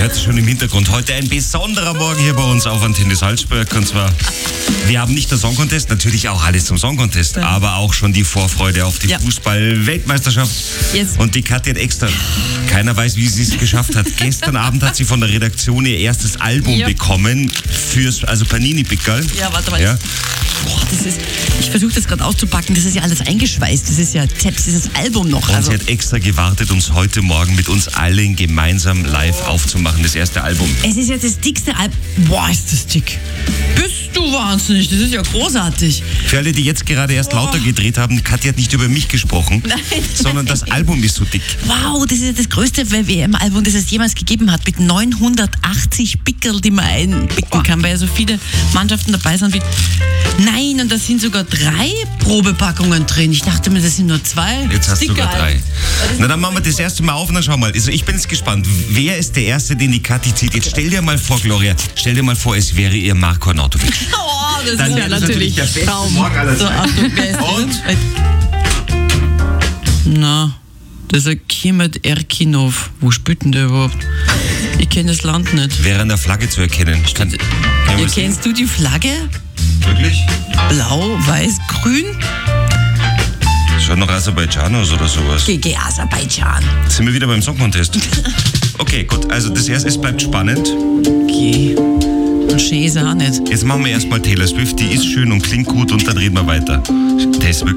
hört es schon im Hintergrund. Heute ein besonderer Morgen hier bei uns auf Antenne Salzburg. Und zwar, wir haben nicht den Song Contest, natürlich auch alles zum Song Contest, aber auch schon die Vorfreude auf die Fußball-Weltmeisterschaft. Yes. Und die Katja hat extra, keiner weiß, wie sie es geschafft hat. Gestern Abend hat sie von der Redaktion ihr erstes Album bekommen, also Panini-Pickerl. Ja, warte mal. Ja. Boah, ich versuche das gerade auszupacken, das ist ja alles eingeschweißt, das ist ja dieses Album noch. Und sie hat extra gewartet, uns heute Morgen mit uns allen gemeinsam live aufzumachen, das erste Album. Es ist ja das dickste Album. Boah, ist das dick. Bist du wahnsinnig, das ist ja großartig. Für alle, die jetzt gerade erst lauter gedreht haben, Katja hat nicht über mich gesprochen, sondern das Album ist so dick. Wow, das ist ja das größte WM-Album, das es jemals gegeben hat, mit 980 Pickel, die man einpicken kann, weil ja so viele Mannschaften dabei sind wie... Nein, und da sind sogar 3 Probepackungen drin. Ich dachte mir, das sind nur 2. Jetzt hast du sogar 3. Na, dann machen wir das erste Mal auf und dann schau mal. Also ich bin jetzt gespannt. Wer ist der Erste, den die Kathi zieht? Jetzt stell dir mal vor, Gloria, es wäre ihr Marko Arnautovic. Oh, das dann ist ja natürlich der beste Traum. Morgen aller So, Zeiten. Achtung, wer ist Und? Na, das ist ein Kimet Erkinov. Wo spielt denn der überhaupt? Ich kenne das Land nicht. Wäre an der Flagge zu erkennen. Kennst du die Flagge? Wirklich? Blau, weiß, grün? Schaut noch Aserbaidschan aus oder sowas. Gegen Aserbaidschan. Jetzt sind wir wieder beim Song Contest. Okay, gut. Also das erste, es bleibt spannend. Okay. Und schön ist er auch nicht. Jetzt machen wir erstmal Taylor Swift. Die ist schön und klingt gut und dann reden wir weiter.